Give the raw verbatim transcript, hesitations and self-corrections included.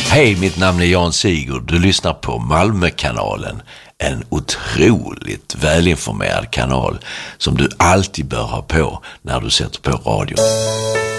Hej, mitt namn är Jan Sigurd. Du lyssnar på Malmökanalen. En otroligt välinformerad kanal som du alltid bör ha på när du sätter på radio.